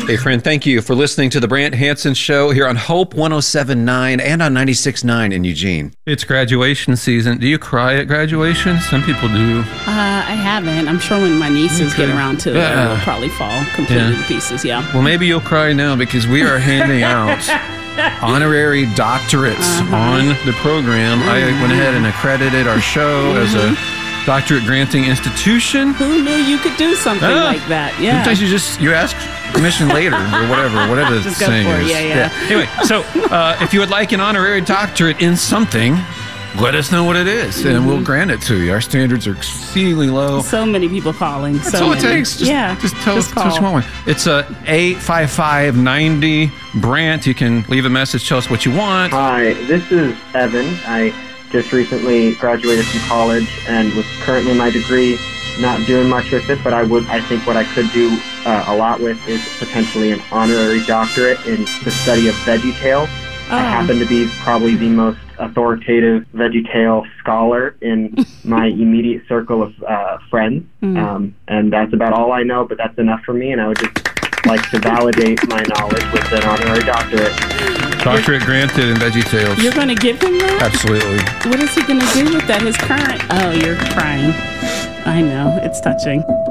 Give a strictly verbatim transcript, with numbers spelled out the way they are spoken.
Hey, friend, thank you for listening to the Brant Hansen Show here on Hope one oh seven point nine and on ninety-six point nine in Eugene. It's graduation season. Do you cry at graduation? Some people do. Uh, I haven't. I'm sure when my nieces get around to it, Yeah. it'll probably fall completely Yeah. to pieces, yeah. Well, maybe you'll cry now because we are handing out honorary doctorates Uh-huh. on the program. I went ahead and accredited our show as a doctorate granting institution. Who knew you could do something Ah. like that? Yeah. Sometimes you just you ask permission later or whatever, whatever the Just go saying for it. is. Yeah, yeah. Anyway, so uh, if you would like an honorary doctorate in something, let us know what it is, and we'll grant it to you. Our standards are exceedingly low. So many people calling. That's so all it many. takes. Just, yeah. just tell us call. what you want. It's a eight five five ninety Brant. You can leave a message. Tell us what you want. Hi, this is Evan. I just recently graduated from college and with currently my degree, not doing much with it, but I would. I think what I could do uh, a lot with is potentially an honorary doctorate in the study of VeggieTales. Oh. I happen to be probably the most authoritative VeggieTale scholar in my immediate circle of uh, friends, Mm. um, and that's about all I know. But that's enough for me, and I would just like to validate my knowledge with an honorary doctorate. Doctorate granted in VeggieTales. You're going to give him that? Absolutely. What is he going to do with that? His current... Oh, you're crying. I know. It's touching.